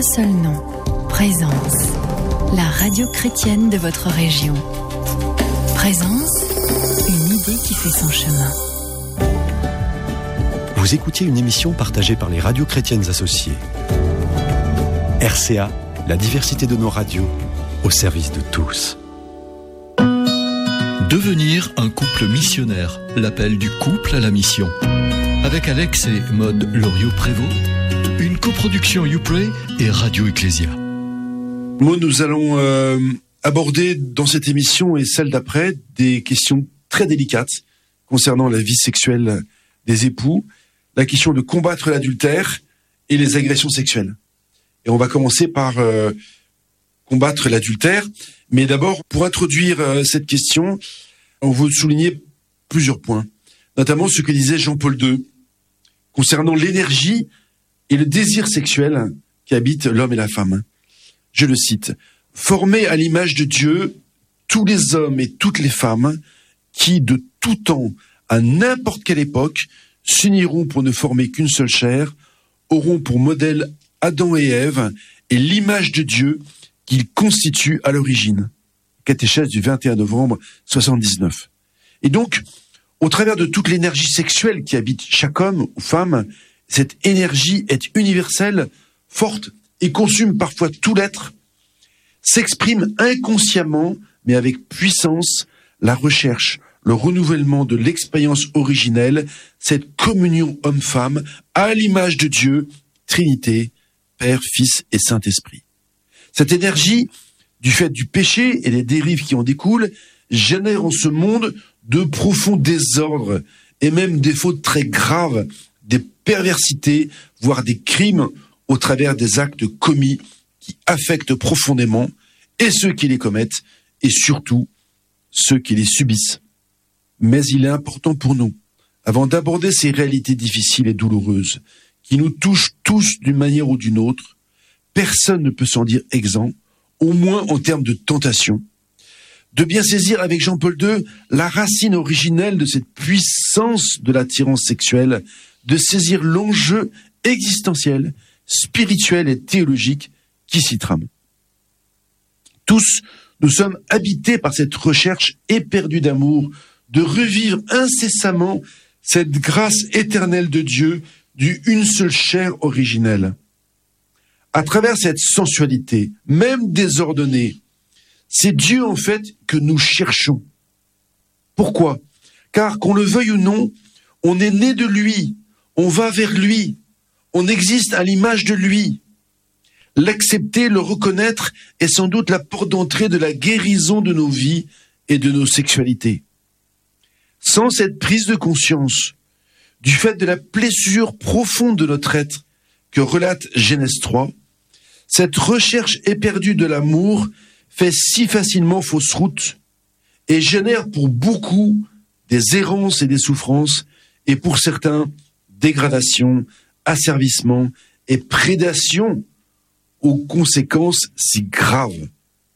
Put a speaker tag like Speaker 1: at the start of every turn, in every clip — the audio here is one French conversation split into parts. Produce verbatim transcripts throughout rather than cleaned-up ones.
Speaker 1: seul nom, Présence, la radio chrétienne de votre région. Présence, une idée qui fait son chemin.
Speaker 2: Vous écoutiez une émission partagée par les radios chrétiennes associées. R C A, la diversité de nos radios, au service de tous.
Speaker 3: Devenir un couple missionnaire, l'appel du couple à la mission. Avec Alex et Maude Loriot-Prévost, une coproduction YouPray et Radio Ecclésia.
Speaker 4: Maude, nous allons euh, aborder dans cette émission et celle d'après des questions très délicates concernant la vie sexuelle des époux, la question de combattre l'adultère et les agressions sexuelles. Et on va commencer par euh, combattre l'adultère. Mais d'abord, pour introduire euh, cette question, on veut souligner plusieurs points, notamment ce que disait Jean-Paul deux concernant l'énergie et le désir sexuel qui habitent l'homme et la femme. Je le cite, « Formés à l'image de Dieu, tous les hommes et toutes les femmes qui, de tout temps, à n'importe quelle époque, s'uniront pour ne former qu'une seule chair, auront pour modèle Adam et Ève et l'image de Dieu qu'ils constituent à l'origine. » Catéchèse du vingt et un novembre soixante-dix-neuf. Et donc, au travers de toute l'énergie sexuelle qui habite chaque homme ou femme, cette énergie est universelle, forte et consume parfois tout l'être, s'exprime inconsciemment, mais avec puissance, la recherche, le renouvellement de l'expérience originelle, cette communion homme-femme à l'image de Dieu, Trinité, Père, Fils et Saint-Esprit. Cette énergie, du fait du péché et des dérives qui en découlent, génère en ce monde de profonds désordres et même des fautes très graves, des perversités, voire des crimes au travers des actes commis qui affectent profondément et ceux qui les commettent et surtout ceux qui les subissent. Mais il est important pour nous, avant d'aborder ces réalités difficiles et douloureuses qui nous touchent tous d'une manière ou d'une autre, personne ne peut s'en dire exempt, au moins en termes de tentation, de bien saisir avec Jean-Paul deux la racine originelle de cette puissance de l'attirance sexuelle, de saisir l'enjeu existentiel, spirituel et théologique qui s'y trame. Tous, nous sommes habités par cette recherche éperdue d'amour, de revivre incessamment cette grâce éternelle de Dieu du une seule chair originelle. À travers cette sensualité, même désordonnée, c'est Dieu en fait que nous cherchons. Pourquoi ? Car qu'on le veuille ou non, on est né de lui, on va vers lui, on existe à l'image de lui. L'accepter, le reconnaître est sans doute la porte d'entrée de la guérison de nos vies et de nos sexualités. Sans cette prise de conscience, du fait de la blessure profonde de notre être que relate Genèse trois, cette recherche éperdue de l'amour fait si facilement fausse route et génère pour beaucoup des errances et des souffrances et pour certains dégradation, asservissement et prédation aux conséquences si graves.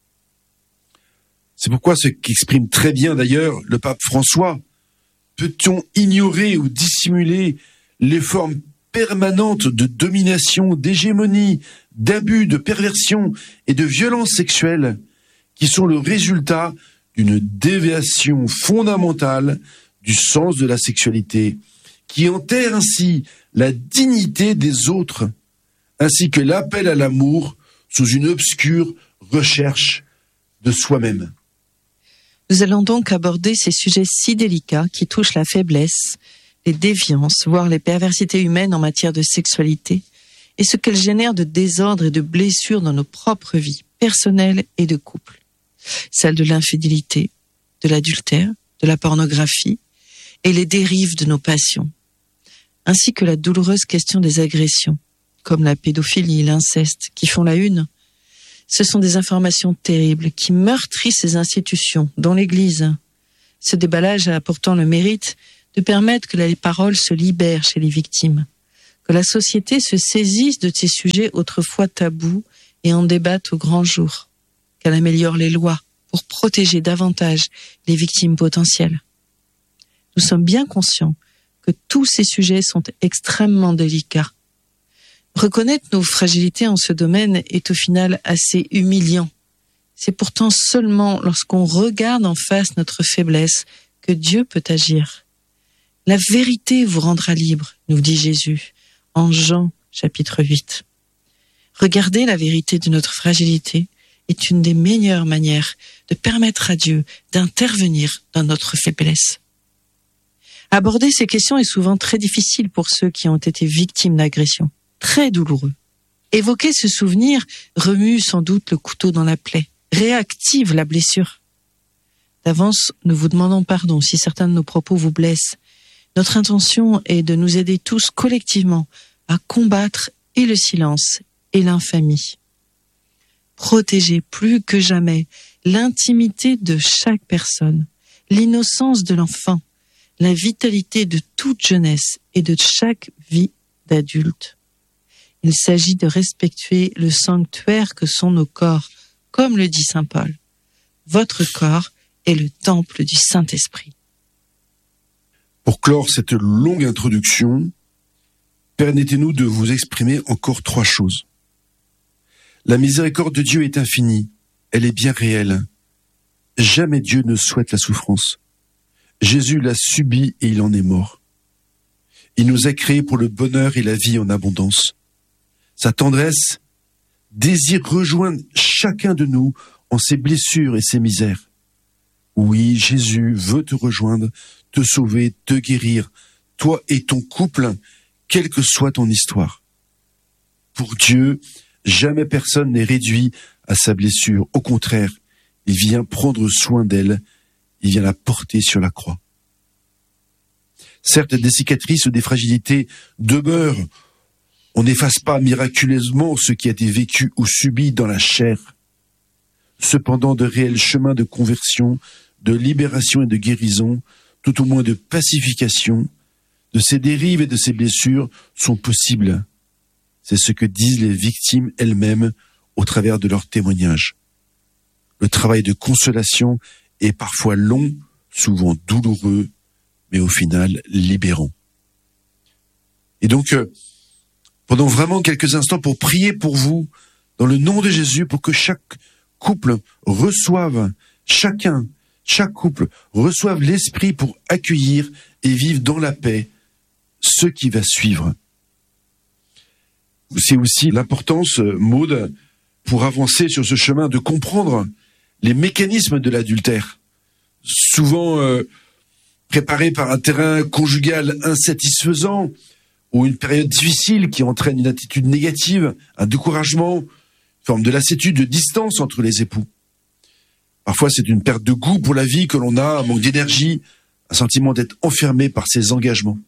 Speaker 4: C'est pourquoi ce qu'exprime très bien d'ailleurs le pape François, peut-on ignorer ou dissimuler les formes permanentes de domination, d'hégémonie, d'abus, de perversion et de violence sexuelle qui sont le résultat d'une déviation fondamentale du sens de la sexualité, qui enterre ainsi la dignité des autres, ainsi que l'appel à l'amour sous une obscure recherche de soi-même.
Speaker 5: Nous allons donc aborder ces sujets si délicats qui touchent la faiblesse, les déviances, voire les perversités humaines en matière de sexualité, et ce qu'elles génèrent de désordre et de blessures dans nos propres vies, personnelles et de couple. Celle de l'infidélité, de l'adultère, de la pornographie et les dérives de nos passions, ainsi que la douloureuse question des agressions, comme la pédophilie, l'inceste, qui font la une. Ce sont des informations terribles qui meurtrissent ces institutions, dont l'Église. Ce déballage a pourtant le mérite de permettre que les paroles se libèrent chez les victimes, que la société se saisisse de ces sujets autrefois tabous et en débatte au grand jour, qu'elle améliore les lois pour protéger davantage les victimes potentielles. Nous sommes bien conscients que tous ces sujets sont extrêmement délicats. Reconnaître nos fragilités en ce domaine est au final assez humiliant. C'est pourtant seulement lorsqu'on regarde en face notre faiblesse que Dieu peut agir. La vérité vous rendra libre, nous dit Jésus en Jean chapitre huit. Regarder la vérité de notre fragilité est une des meilleures manières de permettre à Dieu d'intervenir dans notre faiblesse. Aborder ces questions est souvent très difficile pour ceux qui ont été victimes d'agressions, très douloureux. Évoquer ce souvenir remue sans doute le couteau dans la plaie, réactive la blessure. D'avance, nous vous demandons pardon si certains de nos propos vous blessent. Notre intention est de nous aider tous collectivement à combattre et le silence et l'infamie. Protéger plus que jamais l'intimité de chaque personne, l'innocence de l'enfant, la vitalité de toute jeunesse et de chaque vie d'adulte. Il s'agit de respecter le sanctuaire que sont nos corps, comme le dit saint Paul. Votre corps est le temple du Saint-Esprit.
Speaker 4: Pour clore cette longue introduction, permettez-nous de vous exprimer encore trois choses. La miséricorde de Dieu est infinie, elle est bien réelle. Jamais Dieu ne souhaite la souffrance. Jésus l'a subi et il en est mort. Il nous a créés pour le bonheur et la vie en abondance. Sa tendresse désire rejoindre chacun de nous en ses blessures et ses misères. Oui, Jésus veut te rejoindre, te sauver, te guérir, toi et ton couple, quelle que soit ton histoire. Pour Dieu, jamais personne n'est réduit à sa blessure. Au contraire, il vient prendre soin d'elle, il vient la porter sur la croix. Certes, des cicatrices ou des fragilités demeurent. On n'efface pas miraculeusement ce qui a été vécu ou subi dans la chair. Cependant, de réels chemins de conversion, de libération et de guérison, tout au moins de pacification, de ces dérives et de ces blessures sont possibles. C'est ce que disent les victimes elles-mêmes au travers de leurs témoignages. Le travail de consolation est parfois long, souvent douloureux, mais au final libérant. Et donc, euh, pendant vraiment quelques instants pour prier pour vous, dans le nom de Jésus, pour que chaque couple reçoive, chacun, chaque couple reçoive l'Esprit pour accueillir et vivre dans la paix ce qui va suivre. C'est aussi l'importance, Maud, pour avancer sur ce chemin, de comprendre les mécanismes de l'adultère, souvent euh, préparés par un terrain conjugal insatisfaisant ou une période difficile qui entraîne une attitude négative, un découragement, une forme de lassitude, de distance entre les époux. Parfois, c'est une perte de goût pour la vie que l'on a, un manque d'énergie, un sentiment d'être enfermé par ses engagements.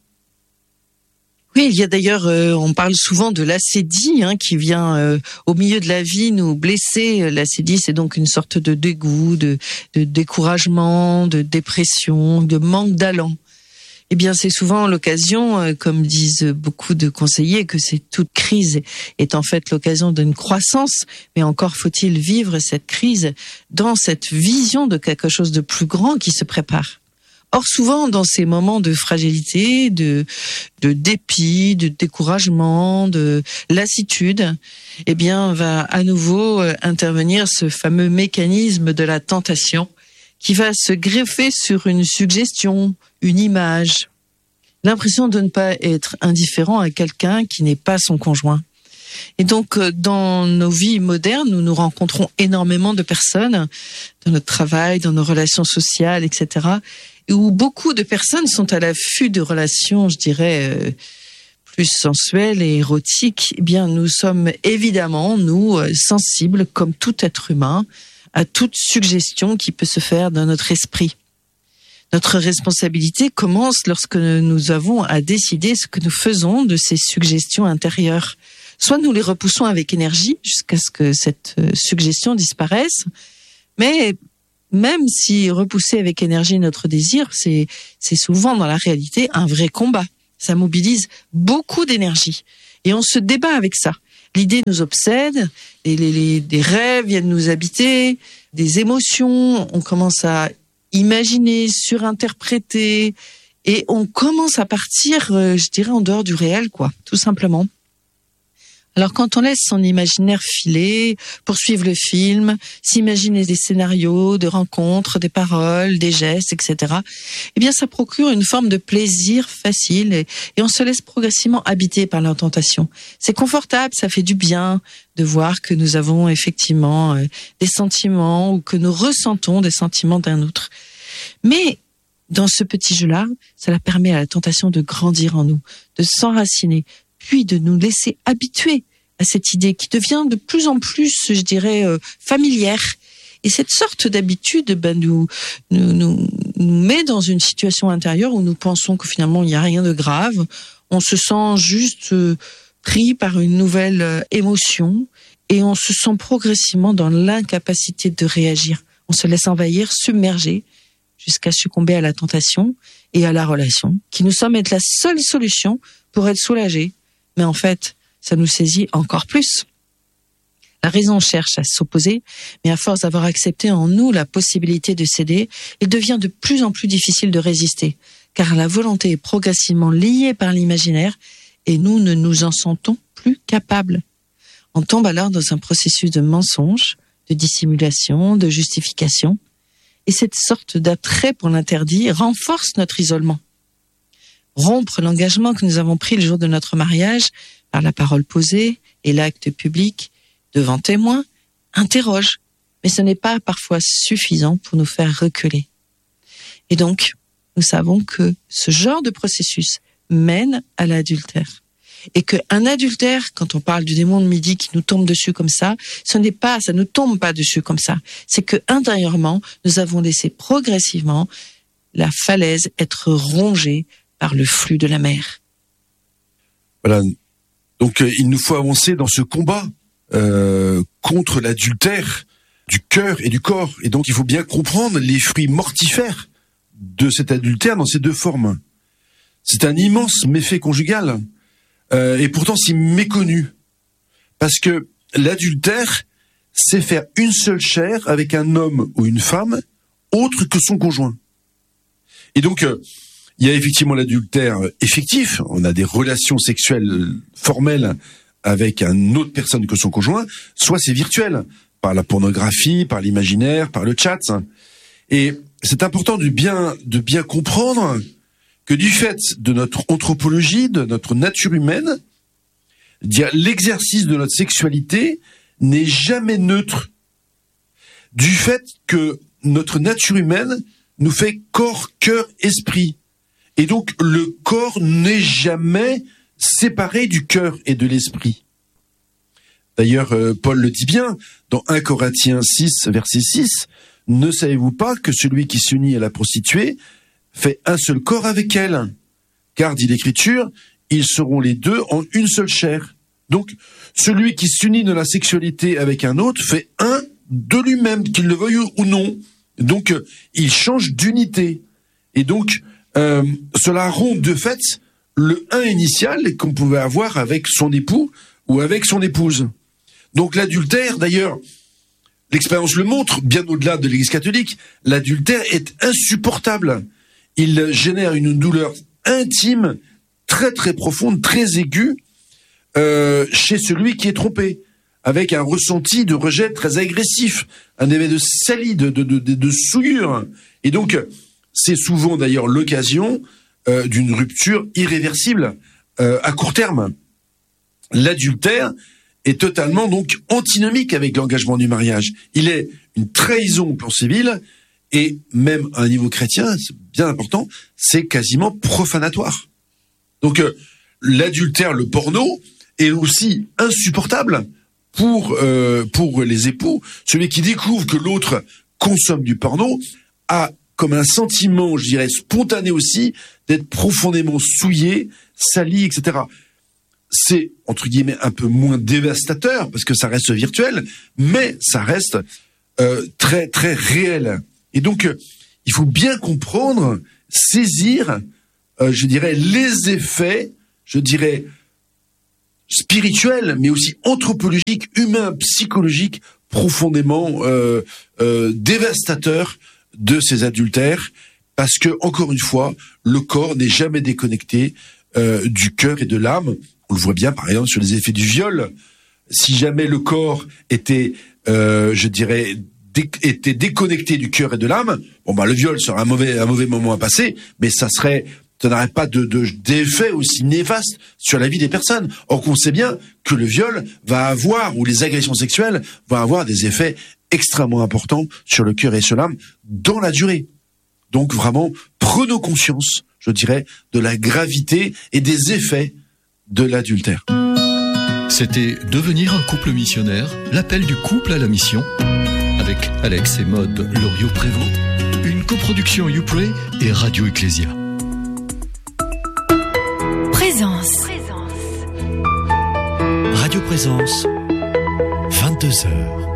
Speaker 5: Oui, il y a d'ailleurs, euh, on parle souvent de l'acédie hein, qui vient euh, au milieu de la vie nous blesser. L'acédie, c'est donc une sorte de dégoût, de, de découragement, de dépression, de manque d'allant. Eh bien, c'est souvent l'occasion, euh, comme disent beaucoup de conseillers, que c'est toute crise est en fait l'occasion d'une croissance. Mais encore faut-il vivre cette crise dans cette vision de quelque chose de plus grand qui se prépare. Or, souvent, dans ces moments de fragilité, de, de dépit, de découragement, de lassitude, eh bien, va à nouveau intervenir ce fameux mécanisme de la tentation qui va se greffer sur une suggestion, une image, l'impression de ne pas être indifférent à quelqu'un qui n'est pas son conjoint. Et donc, dans nos vies modernes, nous nous rencontrons énormément de personnes, dans notre travail, dans nos relations sociales, et cetera, où beaucoup de personnes sont à l'affût de relations, je dirais, euh, plus sensuelles et érotiques. Eh bien, nous sommes évidemment, nous, sensibles, comme tout être humain, à toute suggestion qui peut se faire dans notre esprit. Notre responsabilité commence lorsque nous avons à décider ce que nous faisons de ces suggestions intérieures. Soit nous les repoussons avec énergie jusqu'à ce que cette suggestion disparaisse, mais même si repousser avec énergie notre désir, c'est, c'est souvent dans la réalité un vrai combat. Ça mobilise beaucoup d'énergie. Et on se débat avec ça. L'idée nous obsède, les, les, les, des rêves viennent nous habiter, des émotions, on commence à imaginer, surinterpréter, et on commence à partir, je dirais, en dehors du réel, quoi, tout simplement. Alors quand on laisse son imaginaire filer, poursuivre le film, s'imaginer des scénarios, de rencontres, des paroles, des gestes, et cetera, eh bien ça procure une forme de plaisir facile et, et on se laisse progressivement habiter par la tentation. C'est confortable, ça fait du bien de voir que nous avons effectivement euh, des sentiments ou que nous ressentons des sentiments d'un autre. Mais dans ce petit jeu-là, cela permet à la tentation de grandir en nous, de s'enraciner, puis de nous laisser habituer à cette idée qui devient de plus en plus, je dirais, euh, familière. Et cette sorte d'habitude ben, nous, nous, nous, nous met dans une situation intérieure où nous pensons que finalement il n'y a rien de grave. On se sent juste euh, pris par une nouvelle euh, émotion et on se sent progressivement dans l'incapacité de réagir. On se laisse envahir, submerger, jusqu'à succomber à la tentation et à la relation, qui nous semble être la seule solution pour être soulagés. Mais en fait, ça nous saisit encore plus. La raison cherche à s'opposer, mais à force d'avoir accepté en nous la possibilité de céder, il devient de plus en plus difficile de résister, car la volonté est progressivement liée par l'imaginaire et nous ne nous en sentons plus capables. On tombe alors dans un processus de mensonge, de dissimulation, de justification, et cette sorte d'attrait pour l'interdit renforce notre isolement. Rompre l'engagement que nous avons pris le jour de notre mariage par la parole posée et l'acte public devant témoins interroge, mais ce n'est pas parfois suffisant pour nous faire reculer. Et donc, nous savons que ce genre de processus mène à l'adultère. Et qu'un adultère, quand on parle du démon de midi qui nous tombe dessus comme ça, ce n'est pas, ça ne tombe pas dessus comme ça. C'est que intérieurement, nous avons laissé progressivement la falaise être rongée par le flux de la mer.
Speaker 4: Voilà. Donc, euh, il nous faut avancer dans ce combat euh, contre l'adultère du cœur et du corps. Et donc, il faut bien comprendre les fruits mortifères de cet adultère dans ces deux formes. C'est un immense méfait conjugal. Euh, et pourtant si méconnu, parce que l'adultère, c'est faire une seule chair avec un homme ou une femme autre que son conjoint. Et donc, euh, il y a effectivement l'adultère effectif, on a des relations sexuelles formelles avec une autre personne que son conjoint, soit c'est virtuel, par la pornographie, par l'imaginaire, par le chat. Et c'est important de bien, de bien comprendre que du fait de notre anthropologie, de notre nature humaine, l'exercice de notre sexualité n'est jamais neutre. Du fait que notre nature humaine nous fait corps, cœur, esprit. Et donc le corps n'est jamais séparé du cœur et de l'esprit. D'ailleurs, euh, Paul le dit bien, dans un Corinthiens six, verset six, « Ne savez-vous pas que celui qui s'unit à la prostituée fait un seul corps avec elle, car, dit l'Écriture, ils seront les deux en une seule chair. » Donc, celui qui s'unit dans la sexualité avec un autre fait un de lui-même, qu'il le veuille ou non. Donc, euh, il change d'unité. Et donc, euh, cela rompt de fait le un initial qu'on pouvait avoir avec son époux ou avec son épouse. Donc, l'adultère, d'ailleurs, l'expérience le montre, bien au-delà de l'Église catholique, l'adultère est insupportable. Il génère une douleur intime, très très profonde, très aiguë, euh, chez celui qui est trompé, avec un ressenti de rejet très agressif, un effet de salis, de, de, de, de souillure. Et donc, c'est souvent d'ailleurs l'occasion euh, d'une rupture irréversible euh, à court terme. L'adultère est totalement donc antinomique avec l'engagement du mariage. Il est une trahison au plan civil, et même à un niveau chrétien, c'est bien important, c'est quasiment profanatoire. Donc euh, l'adultère, le porno, est aussi insupportable pour euh, pour les époux. Celui qui découvre que l'autre consomme du porno a comme un sentiment, je dirais, spontané aussi, d'être profondément souillé, sali, et cetera. C'est, entre guillemets, un peu moins dévastateur, parce que ça reste virtuel, mais ça reste euh, très, très réel. Et donc, euh, il faut bien comprendre, saisir, euh, je dirais, les effets, je dirais, spirituels, mais aussi anthropologiques, humains, psychologiques, profondément euh, euh, dévastateurs de ces adultères, parce que, encore une fois, le corps n'est jamais déconnecté euh, du cœur et de l'âme. On le voit bien, par exemple, sur les effets du viol. Si jamais le corps était, euh, je dirais, dé- était déconnecté du cœur et de l'âme, bon bah le viol serait un mauvais, un mauvais moment à passer, mais ça serait, ça n'aurait pas de, de d'effet aussi néfaste sur la vie des personnes. Or qu'on sait bien que le viol va avoir, ou les agressions sexuelles vont avoir des effets extrêmement importants sur le cœur et sur l'âme dans la durée. Donc vraiment, prenons conscience, je dirais, de la gravité et des effets de l'adultère.
Speaker 3: C'était Devenir un couple missionnaire, l'appel du couple à la mission, avec Alex et Maud Loriot-Prévost, une coproduction YouPray et Radio Ecclésia.
Speaker 1: Présence.
Speaker 2: Radio Présence, vingt-deux heures.